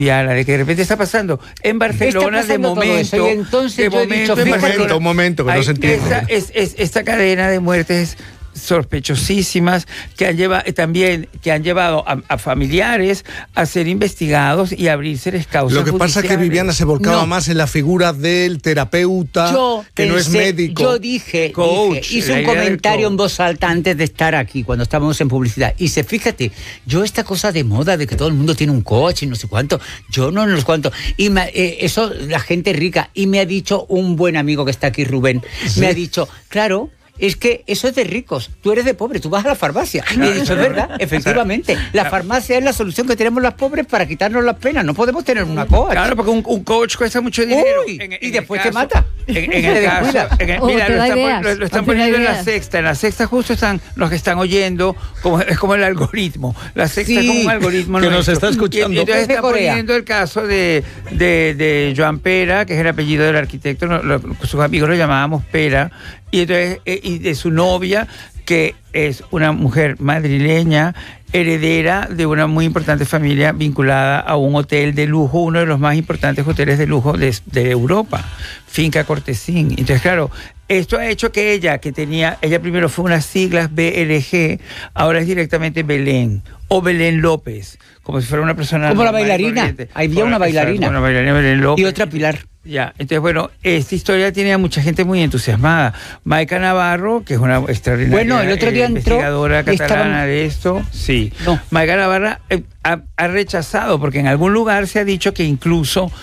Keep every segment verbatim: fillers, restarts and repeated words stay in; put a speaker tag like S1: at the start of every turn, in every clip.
S1: de que de repente está pasando en Barcelona
S2: está pasando
S1: de momento,
S2: todo eso, y entonces
S1: de
S2: yo he
S1: momento,
S2: dicho,
S1: en
S2: fíjate,
S1: Barcelona,
S3: un momento, que no
S1: hay
S3: se entiende.
S1: Esta, es, es, esta cadena de muertes sospechosísimas que han llevado también que han llevado a, a familiares a ser investigados y a abrirse causas.
S3: Lo que pasa es que Viviana se volcaba no. más en la figura del terapeuta,
S2: yo
S3: que
S2: pensé,
S3: no es médico.
S2: Yo dije,
S1: coach,
S2: dije hice un comentario en voz alta antes de estar aquí, cuando estábamos en publicidad. Y se, fíjate, yo esta cosa de moda de que todo el mundo tiene un coach y no sé cuánto, yo no, no sé cuánto. Y me, eh, eso, la gente rica. Y me ha dicho un buen amigo que está aquí, Rubén, ¿sí? Me ha dicho, claro, es que eso es de ricos, tú eres de pobre, tú vas a la farmacia. Y he dicho, es verdad, efectivamente, la farmacia es la solución que tenemos las pobres para quitarnos las penas, no podemos tener una coach.
S1: Claro, porque un, un coach cuesta mucho dinero.
S2: Uy,
S1: en, en
S2: y después
S1: caso,
S2: te mata.
S1: En, en el caso, en el,
S4: oh,
S1: mira, lo están, lo, lo están poniendo en la
S4: ideas.
S1: Sexta, en la Sexta justo están los que están oyendo, como, es como el algoritmo, la Sexta
S2: sí,
S1: es como un algoritmo
S3: que
S1: nuestro.
S3: nos está escuchando.
S1: Y, y entonces están poniendo el caso de, de, de Joan Pera, que es el apellido del arquitecto, lo, lo, sus amigos lo llamábamos Pera, y entonces eh, y de su novia, que es una mujer madrileña, heredera de una muy importante familia vinculada a un hotel de lujo, uno de los más importantes hoteles de lujo de, de Europa, Finca Cortesín. Entonces, claro, esto ha hecho que ella, que tenía, ella primero fue unas siglas B L G, ahora es directamente Belén, o Belén López, como si fuera una persona...
S2: Como la bailarina, había una bailarina.
S1: Una bailarina Belén López.
S2: Y otra Pilar.
S1: Ya, entonces, bueno, esta historia tiene a mucha gente muy entusiasmada. Maica Navarro, que es una extraordinaria
S2: bueno, el otro día
S1: eh, investigadora
S2: entró,
S1: catalana
S2: estaban...
S1: de esto, sí.
S2: No.
S1: Maica Navarro eh, ha, ha rechazado, porque en algún lugar se ha dicho que incluso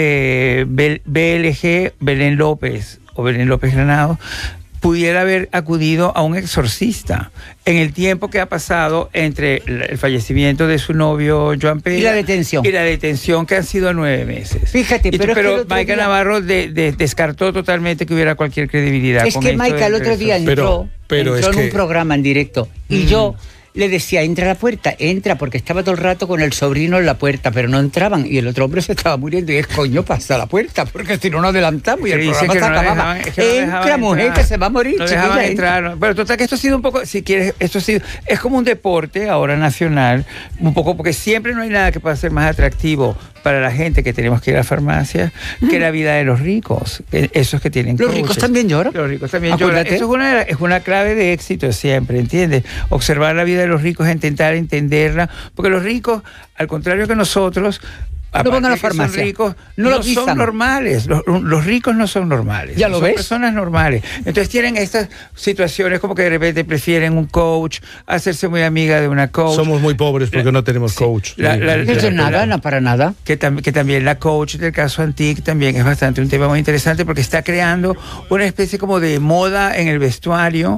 S1: eh, B L G, Belén López o Belén López Granado, pudiera haber acudido a un exorcista en el tiempo que ha pasado entre el fallecimiento de su novio Joan Pera
S2: y la detención
S1: y la detención que han sido nueve meses.
S2: Fíjate,
S1: y,
S2: pero,
S1: pero
S2: es que
S1: Maica
S2: día...
S1: Navarro de, de, descartó totalmente que hubiera cualquier credibilidad.
S2: Es
S1: con
S2: que Maica el otro día entró,
S3: pero, pero
S2: entró
S3: es
S2: en
S3: que...
S2: un programa en directo y mm. yo le decía, entra a la puerta, entra, porque estaba todo el rato con el sobrino en la puerta, pero no entraban, y el otro hombre se estaba muriendo, y es coño, pasa la puerta, porque si no nos adelantamos, y el programa se acababa. Es que no entra, mujer, que se va a morir,
S1: no
S2: chiquilla,
S1: dejaban entrar. Pero total que esto ha sido un poco, si quieres, esto ha sido, es como un deporte ahora nacional, un poco, porque siempre no hay nada que pueda ser más atractivo para la gente que tenemos que ir a la farmacia mm. que la vida de los ricos, esos que tienen
S2: Los
S1: coaches.
S2: ricos también lloran.
S1: Los ricos también lloran. Eso es una, es una clave de éxito siempre, ¿entiendes? Observar la vida de los ricos, intentar entenderla, porque los ricos, al contrario que nosotros,
S2: no van a la farmacia.
S1: Son ricos,
S2: no,
S1: no
S2: lo
S1: son normales. Los, los ricos no son normales.
S2: ¿Ya lo
S1: son
S2: ves?
S1: personas normales. Entonces tienen estas situaciones como que de repente prefieren un coach, hacerse muy amiga de una coach.
S3: Somos muy pobres porque la, no tenemos sí, coach.
S1: La, la, la,
S2: Eso
S1: la,
S2: nada,
S1: la,
S2: no para nada.
S1: Que, tam, que también la coach del caso Antic también es bastante un tema muy interesante porque está creando una especie como de moda en el vestuario.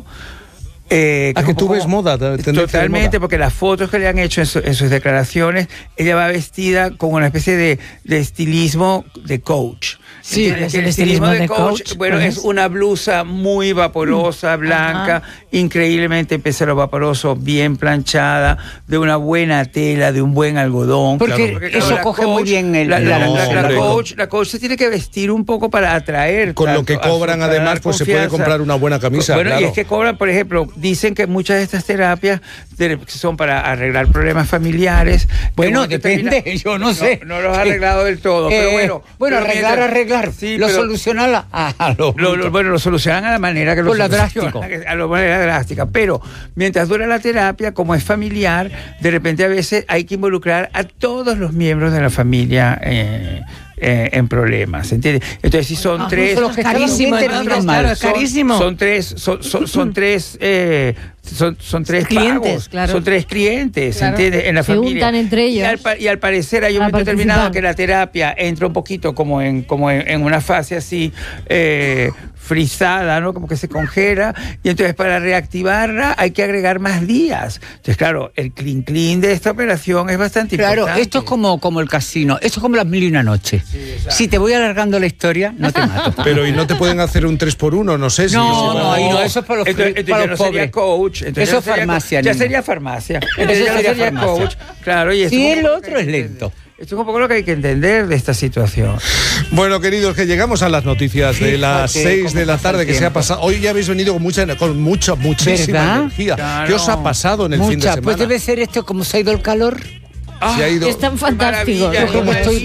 S1: Eh,
S3: ¿A que, que tú ves moda?
S1: Totalmente, moda. Porque las fotos que le han hecho en, su, en sus declaraciones, ella va vestida con una especie de, de estilismo de coach.
S4: Sí,
S1: el,
S4: es
S1: el
S4: el
S1: estilismo, estilismo de,
S4: de
S1: coach,
S4: coach
S1: bueno, es una blusa muy vaporosa, blanca, ajá, increíblemente empezó lo vaporoso, bien planchada, de una buena tela, de un buen algodón.
S2: Porque,
S1: claro, porque
S2: eso
S1: claro,
S2: coge
S1: coach,
S2: muy bien el...
S1: La, la,
S3: no,
S1: la, la, la, coach,
S3: con,
S1: la coach se tiene que vestir un poco para atraer.
S3: Con lo que cobran, su, además, pues se puede comprar una buena camisa.
S1: Bueno,
S3: claro.
S1: Y es que cobran, por ejemplo, dicen que muchas de estas terapias son para arreglar problemas familiares.
S2: Bueno, depende, termina, yo no sé.
S1: No, no los ha arreglado del todo,
S2: eh,
S1: pero bueno.
S2: Bueno,
S1: pero
S2: arreglar,
S1: mientras,
S2: arreglar.
S1: Sí,
S2: lo
S1: pero,
S2: solucionan a, a lo,
S1: lo, lo Bueno, lo solucionan a la manera que lo
S2: Con la drástico.
S1: A la manera drástica. Pero mientras dura la terapia, como es familiar, de repente a veces hay que involucrar a todos los miembros de la familia eh, Eh, en problemas, ¿entiendes? Entonces si son ah, tres,
S4: es carísimo, entonces, claro, es carísimo.
S1: Son, son tres, son, son, son tres, eh, son, son tres
S4: clientes,
S1: pagos,
S4: claro.
S1: son tres clientes,
S4: claro.
S1: ¿entiendes? En la
S4: Se
S1: familia.
S4: juntan entre ellos.
S1: Y al, y al parecer hay un momento determinado que la terapia entra un poquito como en, como en, en una fase así eh, frisada, ¿no? Como que se congela, y entonces para reactivarla hay que agregar más días. Entonces, claro, el clean clean de esta operación es bastante
S2: claro,
S1: importante.
S2: Claro, esto es como, como el casino, esto es como las mil y una noches. Sí, si te voy alargando la historia, no te mato.
S3: Pero, ¿y no te pueden hacer un tres por uno? No sé si...
S2: No,
S3: si
S2: no, ahí no, eso es para los,
S1: entonces, entonces
S2: para
S1: ya
S2: los
S1: no
S2: pobres.
S1: Sería coach.
S2: Eso es farmacia.
S1: Ya
S2: niña.
S1: sería farmacia. Entonces
S2: Eso
S1: ya
S2: sería,
S1: sería
S2: farmacia.
S1: coach. Claro, y
S2: si el otro es lento.
S1: Esto es un poco lo que hay que entender de esta situación.
S3: Bueno, queridos, que llegamos a las noticias de las seis de la tarde que se ha pasado. Hoy ya habéis venido con mucha, con mucha, muchísima
S2: ¿verdad?
S3: energía.
S1: Claro.
S3: ¿Qué os ha pasado en el
S2: Mucha.
S3: fin de semana?
S2: Pues debe ser esto como se ha ido el calor.
S3: Se ha ido.
S5: Están fantásticos.
S1: Maravilla,
S2: Como estoy